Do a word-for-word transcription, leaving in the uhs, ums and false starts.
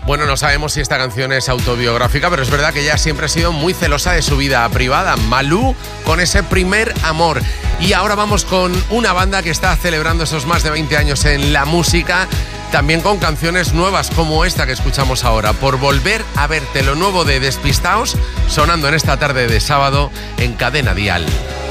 Bueno, no sabemos si esta canción es autobiográfica, pero es verdad que ella siempre ha sido muy celosa de su vida privada. Malú con ese primer amor. Y ahora vamos con una banda que está celebrando esos más de veinte años en la música, también con canciones nuevas como esta que escuchamos ahora. Por volver a verte, lo nuevo de Despistaos, sonando en esta tarde de sábado en Cadena Dial.